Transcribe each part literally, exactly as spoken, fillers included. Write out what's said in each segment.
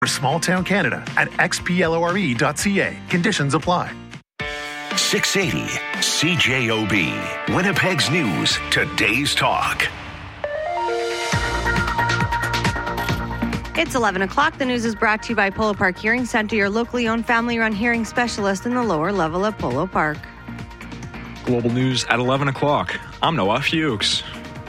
For Small Town Canada at x p lore dot c a. Conditions apply. six eighty C J O B. Winnipeg's News. Today's Talk. It's eleven o'clock. The news is brought to you by Polo Park Hearing Centre, your locally owned family-run hearing specialist in the lower level of Polo Park. Global news at eleven o'clock. I'm Noah Fuchs.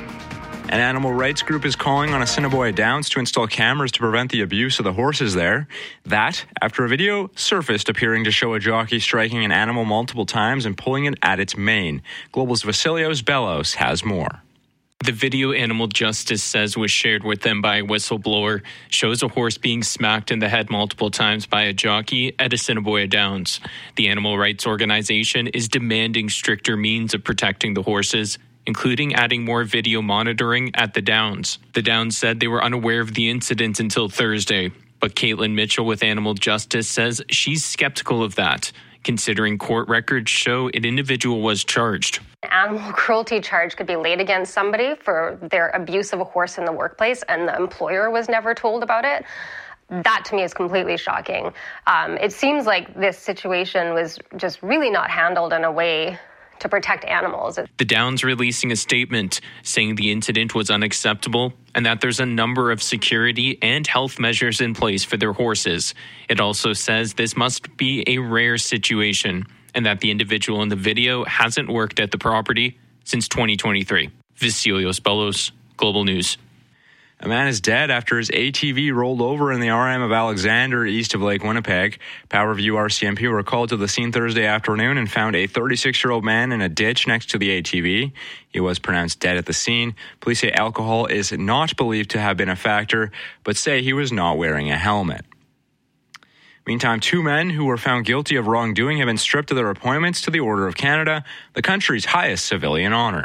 An animal rights group is calling on Assiniboia Downs to install cameras to prevent the abuse of the horses there. That, after a video surfaced appearing to show a jockey striking an animal multiple times and pulling it at its mane. Global's Vasilios Bellos has more. The video Animal Justice says was shared with them by a whistleblower shows a horse being smacked in the head multiple times by a jockey at Assiniboia Downs. The animal rights organization is demanding stricter means of protecting the horses, including adding more video monitoring at the Downs. The Downs said they were unaware of the incident until Thursday, but Caitlin Mitchell with Animal Justice says she's skeptical of that, considering court records show an individual was charged. Animal cruelty charge could be laid against somebody for their abuse of a horse in the workplace and the employer was never told about it. That to me is completely shocking. Um, it seems like this situation was just really not handled in a way to protect animals. The Downs releasing a statement saying the incident was unacceptable and that there's a number of security and health measures in place for their horses. It also says this must be a rare situation and that the individual in the video hasn't worked at the property since twenty twenty-three. Vasilios Bellos, Global News. A man is dead after his A T V rolled over in the R M of Alexander, east of Lake Winnipeg. Powerview R C M P were called to the scene Thursday afternoon and found a thirty-six-year-old man in a ditch next to the A T V. He was pronounced dead at the scene. Police say alcohol is not believed to have been a factor, but say he was not wearing a helmet. Meantime, two men who were found guilty of wrongdoing have been stripped of their appointments to the Order of Canada, the country's highest civilian honor.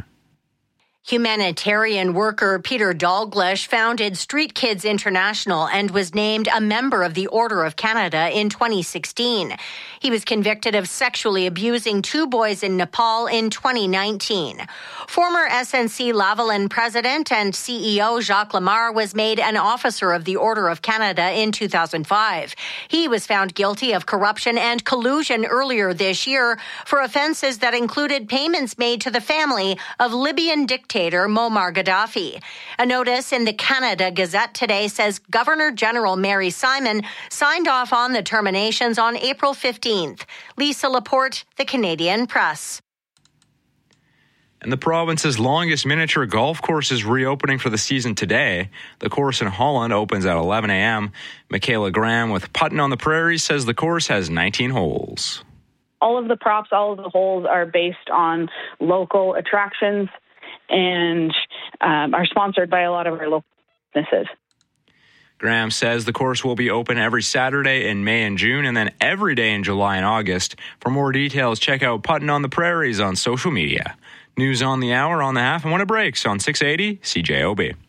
Humanitarian worker Peter Dalglish founded Street Kids International and was named a member of the Order of Canada in twenty sixteen. He was convicted of sexually abusing two boys in Nepal in twenty nineteen. Former S N C Lavalin president and C E O Jacques Lamar was made an officer of the Order of Canada in two thousand five. He was found guilty of corruption and collusion earlier this year for offenses that included payments made to the family of Libyan dictator Muammar Gaddafi. A notice in the Canada Gazette today says Governor General Mary Simon signed off on the terminations on April fifteenth. Lisa Laporte, The Canadian Press. And the province's longest miniature golf course is reopening for the season today. The course in Holland opens at eleven a.m. Michaela Graham with Puttin on the Prairie says the course has nineteen holes. All of the props, all of the holes are based on local attractions and um, are sponsored by a lot of our local businesses. Graham says the course will be open every Saturday in May and June and then every day in July and August. For more details, check out Puttin on the Prairies on social media. News on the hour, on the half, and when it breaks on six eighty C J O B.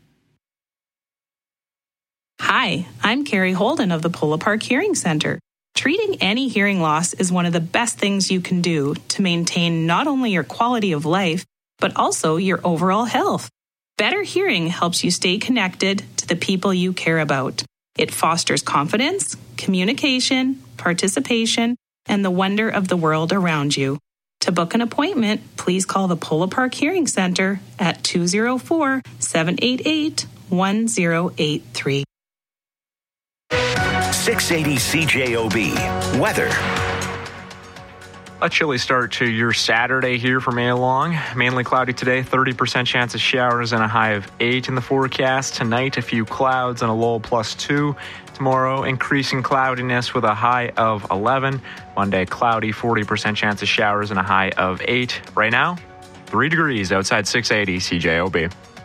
Hi, I'm Carrie Holden of the Polo Park Hearing Centre. Treating any hearing loss is one of the best things you can do to maintain not only your quality of life, but also your overall health. Better hearing helps you stay connected to the people you care about. It fosters confidence, communication, participation, and the wonder of the world around you. To book an appointment, please call the Polo Park Hearing Centre at two oh four, seven eight eight, one oh eight three. six eighty C J O B. Weather. A chilly start to your Saturday here for May Long. Mainly cloudy today, thirty percent chance of showers and a high of eight in the forecast. Tonight, a few clouds and a low plus two. Tomorrow, increasing cloudiness with a high of eleven. Monday, cloudy, forty percent chance of showers and a high of eight. Right now, three degrees outside six eighty C J O B.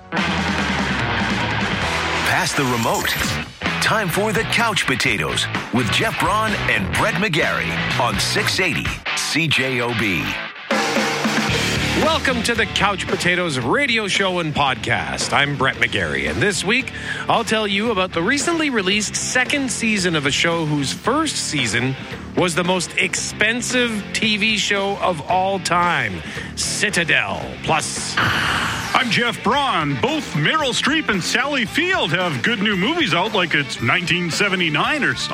Pass the remote. Time for the Couch Potatoes with Jeff Braun and Brett McGarry on six eighty C J O B. Welcome to the Couch Potatoes radio show and podcast. I'm Brett McGarry, and this week I'll tell you about the recently released second season of a show whose first season was the most expensive T V show of all time, Citadel. Plus, a I'm Jeff Braun. Both Meryl Streep and Sally Field have good new movies out like it's nineteen seventy-nine or something.